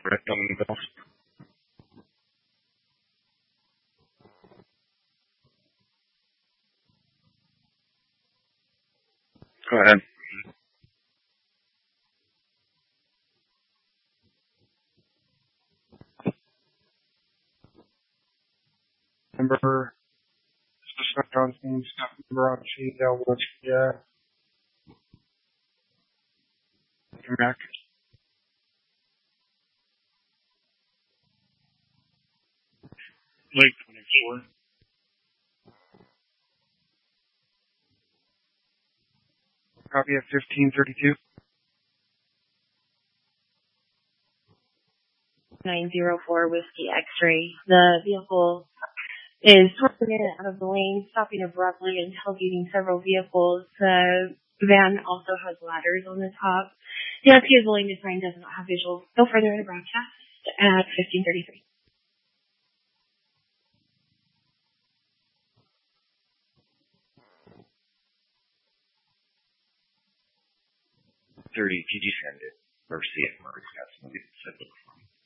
Ring bells. Go ahead. Member, this is Scott Johnson, staff member on Shadell, West, Mac. Lake 24. Copy at 1532. 904 Whiskey X-ray. The vehicle is swerving in and out of the lane, stopping abruptly and tailgating several vehicles. The van also has ladders on the top. The SQ is willing to sign, does not have visuals. No further in the broadcast at 1533. 30, could you send it? Or see it? Or got somebody that said it before.